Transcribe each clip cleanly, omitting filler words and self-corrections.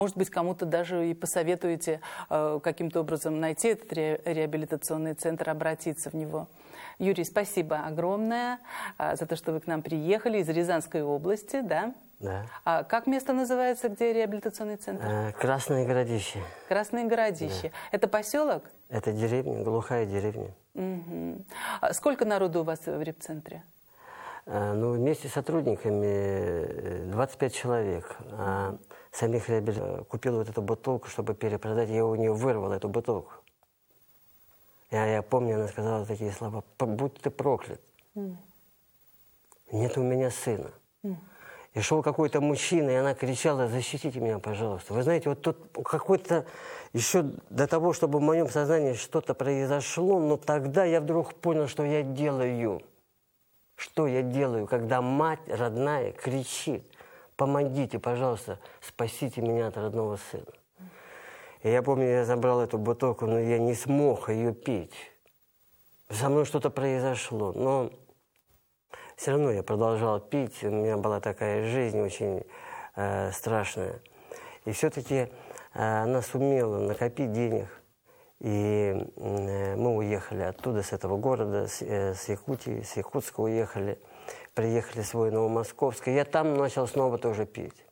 Может быть, кому-то даже и посоветуете каким-то образом найти этот реабилитационный центр, обратиться в него. Юрий, спасибо огромное за то, что вы к нам приехали из Рязанской области, да? Да. А как место называется, где реабилитационный центр? Красное Городище. Красное Городище. Да. Это поселок? Это деревня, глухая деревня. Угу. А сколько народу у вас в реп-центре? Ну, вместе с сотрудниками 25 человек. А самих реабилитаторов купил вот эту бутылку, чтобы перепродать. Я у нее вырвал эту бутылку. Я помню, она сказала такие слова: «Будь ты проклят. Нет у меня сына». И шел какой-то мужчина, и она кричала: «Защитите меня, пожалуйста». Вы знаете, вот тут какой-то еще до того, чтобы в моем сознании что-то произошло, но тогда я вдруг понял, что я делаю. Что я делаю, когда мать родная кричит: «Помогите, пожалуйста, спасите меня от родного сына». И я помню, я забрал эту бутылку, но я не смог ее пить. Со мной что-то произошло, но все равно я продолжал пить. У меня была такая жизнь очень страшная. И все-таки она сумела накопить денег. И мы уехали оттуда, с этого города, с Якутии, с Якутска уехали. Приехали в свой Новомосковск. И я там начал снова тоже пить.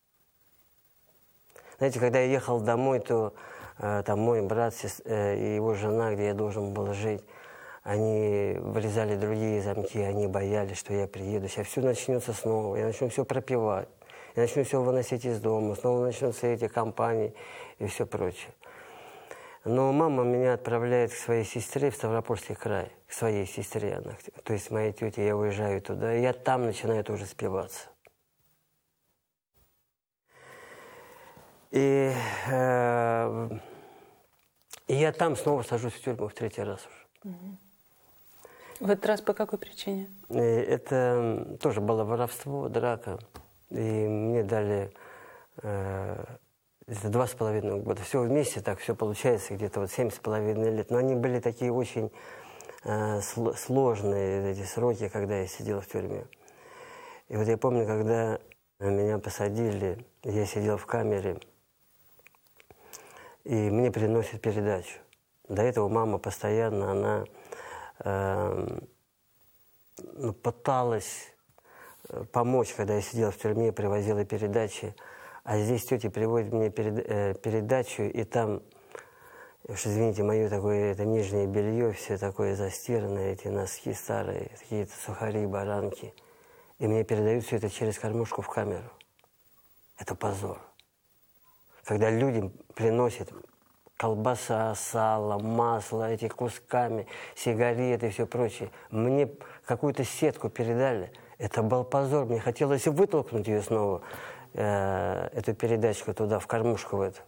Знаете, когда я ехал домой, то там мой брат и его жена, где я должен был жить, они вырезали другие замки, они боялись, что я приеду. Сейчас все начнется снова, я начну все пропивать, я начну все выносить из дома, снова начнутся эти компании и все прочее. Но мама меня отправляет к своей сестре в Ставропольский край, к своей сестре, она, то есть моей тете, я уезжаю туда, и я там начинаю тоже спиваться. И я там снова сажусь в тюрьму в 3-й раз уже. В этот раз по какой причине? Это тоже было воровство, драка. И мне дали 2,5 года. Все вместе так, все получается где-то вот 7,5 лет. Но они были такие очень сложные, эти сроки, когда я сидел в тюрьме. И вот я помню, когда меня посадили, я сидел в камере, и мне приносят передачу. До этого мама постоянно, она пыталась помочь, когда я сидел в тюрьме, привозила передачи. А здесь тетя приводит мне передачу, и там, уж извините, мое такое это нижнее белье, все такое застиранное, эти носки старые, какие-то сухари, баранки. И мне передают все это через кормушку в камеру. Это позор. Когда людям приносят колбаса, сало, масло, эти кусками, сигареты и все прочее. Мне какую-то сетку передали. Это был позор. Мне хотелось вытолкнуть ее снова, эту передачку туда, в кормушку в эту.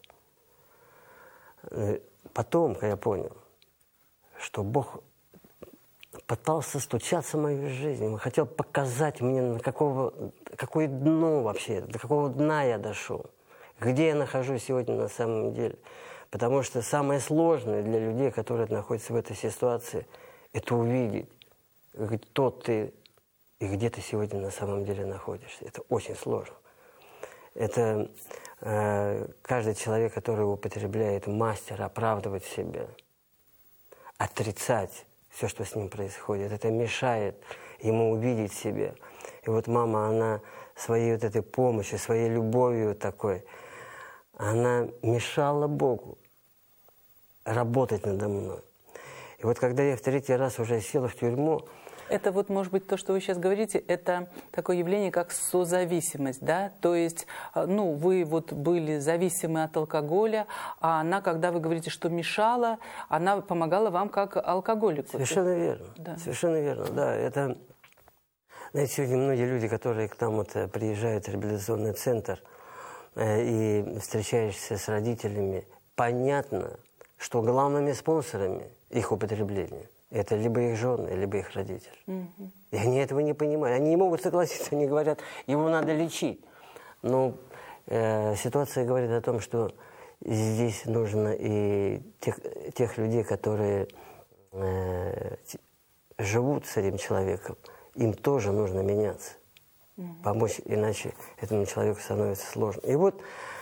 Потом я понял, что Бог пытался стучаться в мою жизнь. Он хотел показать мне, какое дно вообще, до какого дна я дошел. Где я нахожусь сегодня на самом деле. Потому что самое сложное для людей, которые находятся в этой ситуации, это увидеть, кто ты и где ты сегодня на самом деле находишься. Это очень сложно. Это каждый человек, который употребляет, мастер оправдывать себя, отрицать все, что с ним происходит. Это мешает ему увидеть себя. И вот мама, она своей вот этой помощью, своей любовью такой, она мешала Богу работать надо мной. И вот когда я в 3-й раз уже сел в тюрьму... Это вот, может быть, то, что вы сейчас говорите, это такое явление, как созависимость, да? То есть, ну, вы вот были зависимы от алкоголя, а она, когда вы говорите, что мешала, она помогала вам как алкоголику. Совершенно верно. Да. Совершенно верно, да. Это, знаете, сегодня многие люди, которые к нам вот приезжают в реабилитационный центр, и встречаешься с родителями, понятно, что главными спонсорами их употребления это либо их жены, либо их родители. И они этого не понимают. Они не могут согласиться, они говорят, его надо лечить. Но ситуация говорит о том, что здесь нужно и тех людей, которые живут с этим человеком, им тоже нужно меняться. Помочь, иначе этому человеку становится сложно. И вот